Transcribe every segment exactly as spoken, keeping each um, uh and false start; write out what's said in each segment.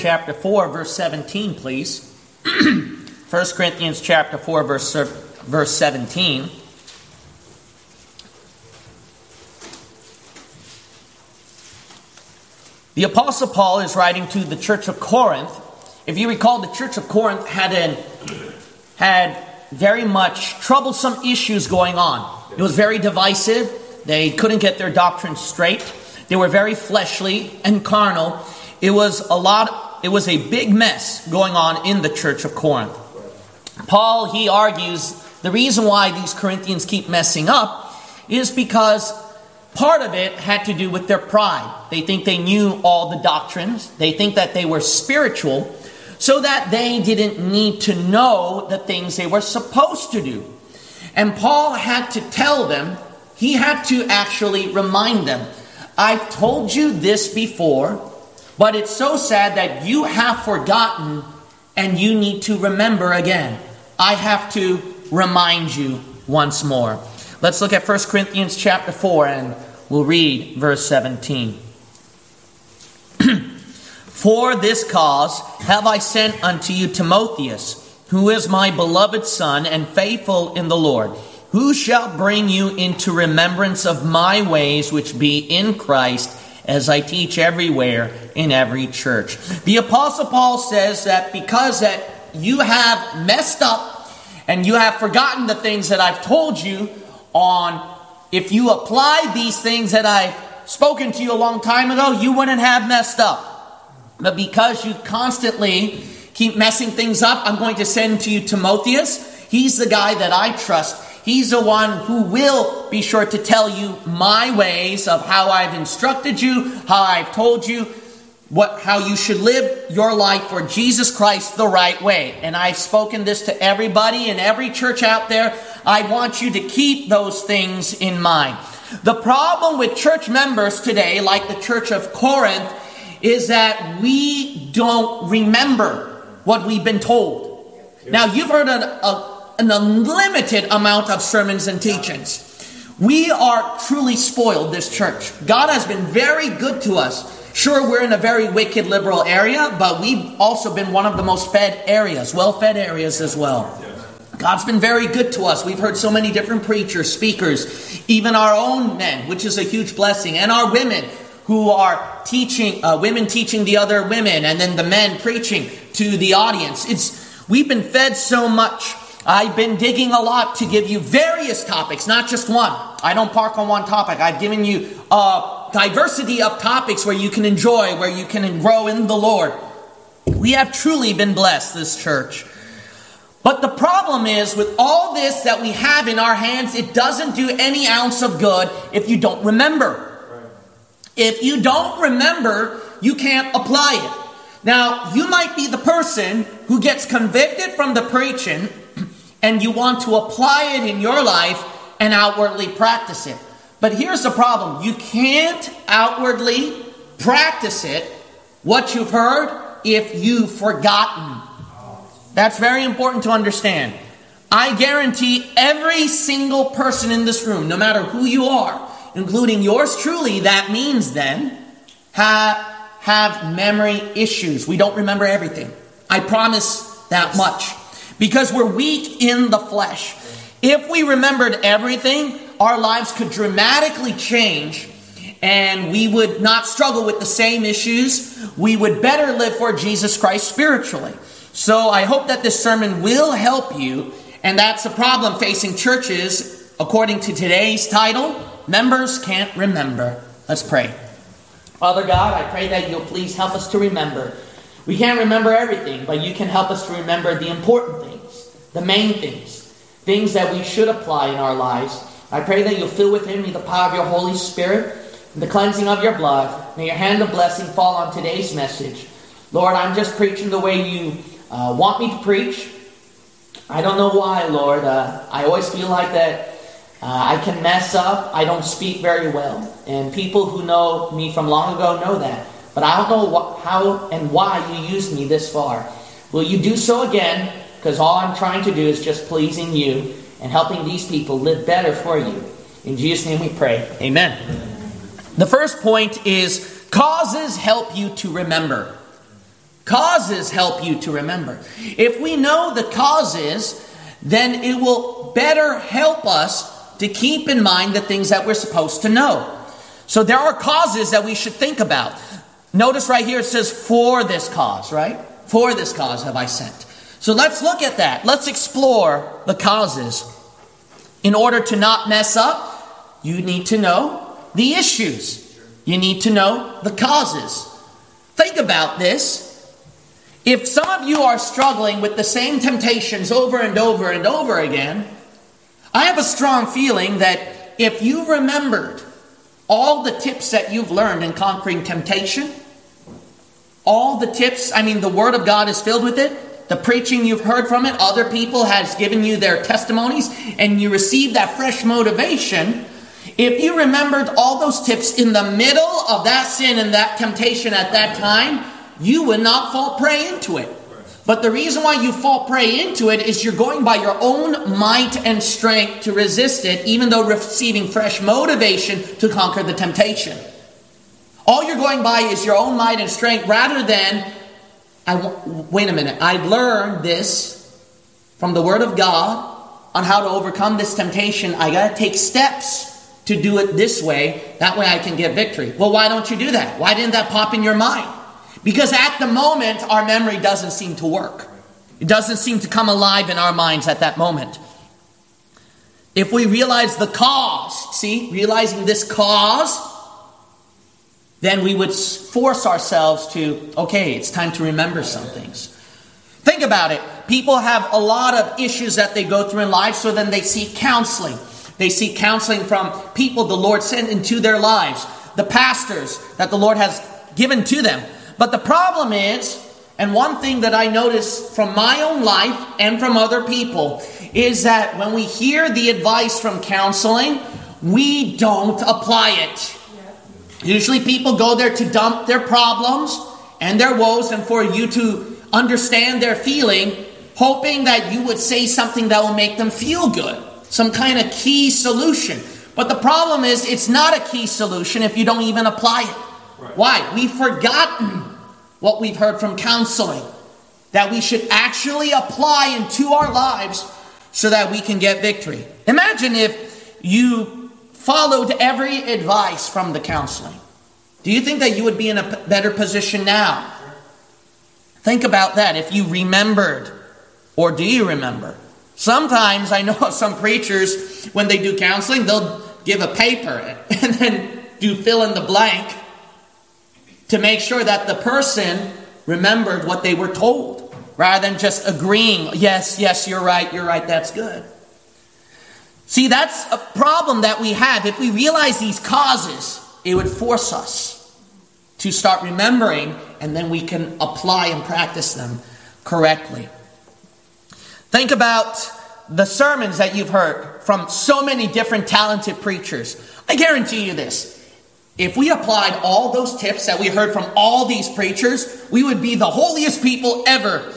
chapter four, verse seventeen, please. First Corinthians chapter four, verse, verse seventeen. The Apostle Paul is writing to the church of Corinth. If you recall, the church of Corinth had an, had very much troublesome issues going on. It was very divisive. They couldn't get their doctrine straight. They were very fleshly and carnal. It was a lot, it was a big mess going on in the church of Corinth. Paul, he argues the reason why these Corinthians keep messing up is because part of it had to do with their pride. They think they knew all the doctrines. They think that they were spiritual, so that they didn't need to know the things they were supposed to do. And Paul had to tell them, he had to actually remind them, I've told you this before, but it's so sad that you have forgotten and you need to remember again. I have to remind you once more. Let's look at First Corinthians chapter four and we'll read verse seventeen. For this cause have I sent unto you Timotheus, who is my beloved son and faithful in the Lord, who shall bring you into remembrance of my ways which be in Christ, as I teach everywhere in every church. The Apostle Paul says that because that you have messed up and you have forgotten the things that I've told you on, if you apply these things that I've spoken to you a long time ago, you wouldn't have messed up. But because you constantly keep messing things up, I'm going to send to you Timotheus. He's the guy that I trust. He's the one who will be sure to tell you my ways of how I've instructed you, how I've told you what, how you should live your life for Jesus Christ the right way. And I've spoken this to everybody in every church out there. I want you to keep those things in mind. The problem with church members today, like the church of Corinth, is that we don't remember what we've been told. Now, you've heard an, a, an unlimited amount of sermons and teachings. We are truly spoiled, this church. God has been very good to us. Sure, we're in a very wicked liberal area, but we've also been one of the most fed areas, well-fed areas as well. God's been very good to us. We've heard so many different preachers, speakers, even our own men, which is a huge blessing, and our women who are teaching, uh, women teaching the other women, and then the men preaching to the audience. It's we've been fed so much. I've been digging a lot to give you various topics, not just one. I don't park on one topic. I've given you a diversity of topics where you can enjoy, where you can grow in the Lord. We have truly been blessed, this church. But the problem is, with all this that we have in our hands, it doesn't do any ounce of good if you don't remember. If you don't remember, you can't apply it. Now, you might be the person who gets convicted from the preaching and you want to apply it in your life and outwardly practice it. But here's the problem. You can't outwardly practice it, what you've heard, if you've forgotten. That's very important to understand. I guarantee every single person in this room, no matter who you are, including yours truly, that means then, have, have memory issues. We don't remember everything. I promise that much. Because we're weak in the flesh. If we remembered everything, our lives could dramatically change and we would not struggle with the same issues. We would better live for Jesus Christ spiritually. So I hope that this sermon will help you. And that's the problem facing churches, according to today's title. Members can't remember. Let's pray. Father God, I pray that you'll please help us to remember. We can't remember everything, but you can help us to remember the important things, the main things, things that we should apply in our lives. I pray that you'll fill within me the power of your Holy Spirit and the cleansing of your blood. May your hand of blessing fall on today's message. Lord, I'm just preaching the way you uh, want me to preach. I don't know why, Lord. Uh, I always feel like that Uh, I can mess up. I don't speak very well. And people who know me from long ago know that. But I don't know what, how and why you used me this far. Will you do so again? Because all I'm trying to do is just pleasing you and helping these people live better for you. In Jesus' name we pray. Amen. The first point is causes help you to remember. Causes help you to remember. If we know the causes, then it will better help us to keep in mind the things that we're supposed to know. So there are causes that we should think about. Notice right here it says, for this cause, right? For this cause have I sent. So let's look at that. Let's explore the causes. In order to not mess up, you need to know the issues. You need to know the causes. Think about this. If some of you are struggling with the same temptations over and over and over again, I have a strong feeling that if you remembered all the tips that you've learned in conquering temptation, all the tips, I mean, the Word of God is filled with it. The preaching you've heard from it, other people has given you their testimonies, and you receive that fresh motivation. If you remembered all those tips in the middle of that sin and that temptation at that time, you would not fall prey into it. But the reason why you fall prey into it is you're going by your own might and strength to resist it, even though receiving fresh motivation to conquer the temptation. All you're going by is your own might and strength rather than, I wait a minute, I've learned this from the Word of God on how to overcome this temptation. I got to take steps to do it this way. That way I can get victory. Well, why don't you do that? Why didn't that pop in your mind? Because at the moment, our memory doesn't seem to work. It doesn't seem to come alive in our minds at that moment. If we realize the cause, see, realizing this cause, then we would force ourselves to, okay, it's time to remember some things. Think about it. People have a lot of issues that they go through in life, so then they seek counseling. They seek counseling from people the Lord sent into their lives, the pastors that the Lord has given to them. But the problem is, and one thing that I notice from my own life and from other people, is that when we hear the advice from counseling, we don't apply it. Usually people go there to dump their problems and their woes and for you to understand their feeling, hoping that you would say something that will make them feel good. Some kind of key solution. But the problem is, it's not a key solution if you don't even apply it. Right. Why? We've forgotten what we've heard from counseling. That we should actually apply into our lives so that we can get victory. Imagine if you followed every advice from the counseling. Do you think that you would be in a better position now? Think about that. If you remembered, or do you remember? Sometimes I know some preachers, when they do counseling, they'll give a paper and then do fill in the blank to make sure that the person remembered what they were told, rather than just agreeing, yes, yes, you're right, you're right, that's good. See, that's a problem that we have. If we realize these causes, it would force us to start remembering, and then we can apply and practice them correctly. Think about the sermons that you've heard from so many different talented preachers. I guarantee you this. If we applied all those tips that we heard from all these preachers, we would be the holiest people ever.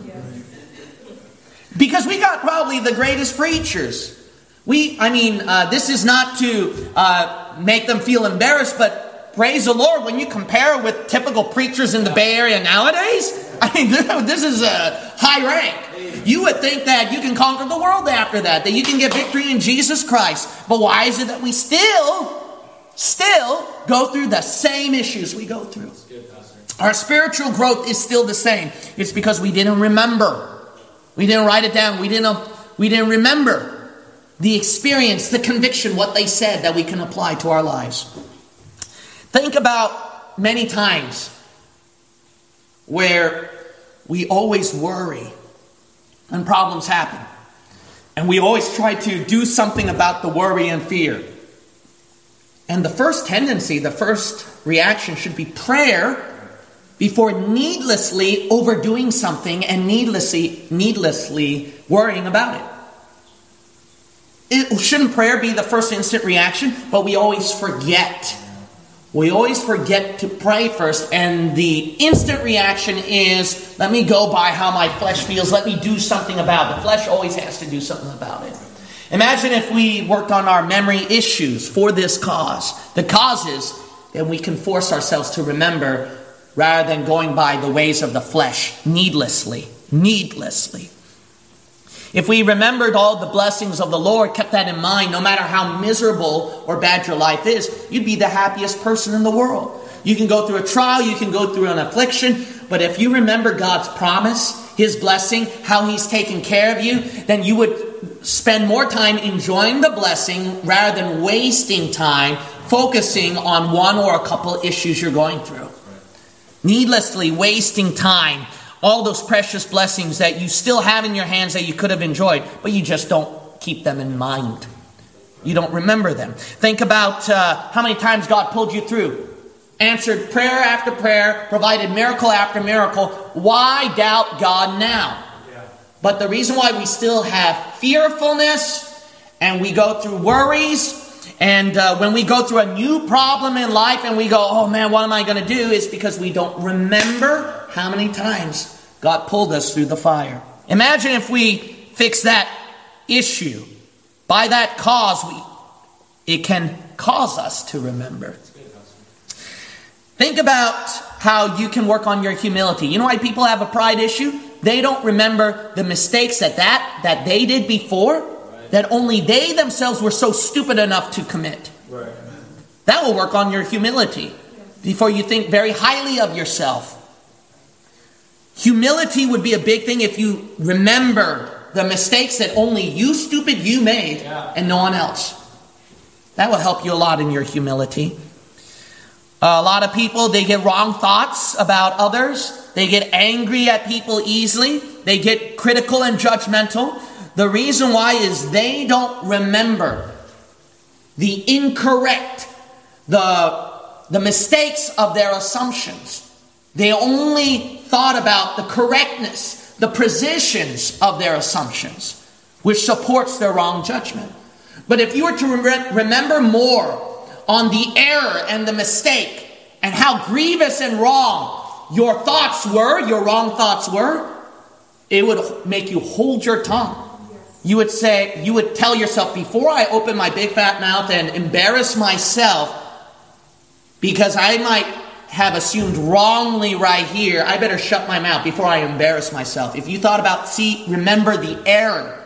Because we got probably the greatest preachers. We, I mean, uh, this is not to uh, make them feel embarrassed, but praise the Lord, when you compare with typical preachers in the Bay Area nowadays, I mean, this is a high rank. You would think that you can conquer the world after that, that you can get victory in Jesus Christ. But why is it that we still... Still go through the same issues we go through? Our spiritual growth is still the same. It's because we didn't remember. We didn't write it down. We didn't, we didn't remember the experience, the conviction, what they said that we can apply to our lives. Think about many times where we always worry when problems happen. And we always try to do something about the worry and fear. And the first tendency, the first reaction should be prayer before needlessly overdoing something and needlessly, needlessly worrying about it. It shouldn't prayer be the first instant reaction, but we always forget. We always forget to pray first, and the instant reaction is, let me go by how my flesh feels, let me do something about it. The flesh always has to do something about it. Imagine if we worked on our memory issues for this cause, the causes, then we can force ourselves to remember rather than going by the ways of the flesh needlessly, needlessly. If we remembered all the blessings of the Lord, kept that in mind, no matter how miserable or bad your life is, you'd be the happiest person in the world. You can go through a trial, you can go through an affliction, but if you remember God's promise, His blessing, how He's taking care of you, then you would spend more time enjoying the blessing rather than wasting time focusing on one or a couple issues you're going through. Needlessly wasting time, all those precious blessings that you still have in your hands that you could have enjoyed, but you just don't keep them in mind. You don't remember them. Think about uh, how many times God pulled you through. Answered prayer after prayer, provided miracle after miracle. Why doubt God now? Yeah. But the reason why we still have fearfulness and we go through worries, and uh, when we go through a new problem in life and we go, oh man, what am I going to do? Is because we don't remember how many times God pulled us through the fire. Imagine if we fix that issue. By that cause, we, it can cause us to remember. Think about how you can work on your humility. You know why people have a pride issue? They don't remember the mistakes that that, that they did before, right, that only they themselves were so stupid enough to commit. Right. That will work on your humility before you think very highly of yourself. Humility would be a big thing if you remember the mistakes that only you, stupid you, made, yeah, and no one else. That will help you a lot in your humility. Uh, a lot of people, they get wrong thoughts about others. They get angry at people easily. They get critical and judgmental. The reason why is they don't remember the incorrect, the, the mistakes of their assumptions. They only thought about the correctness, the positions of their assumptions, which supports their wrong judgment. But if you were to re- remember more on the error and the mistake and how grievous and wrong your thoughts were, your wrong thoughts were, it would make you hold your tongue. You would say, you would tell yourself, before I open my big fat mouth and embarrass myself because I might have assumed wrongly right here, I better shut my mouth before I embarrass myself. If you thought about, see, remember the error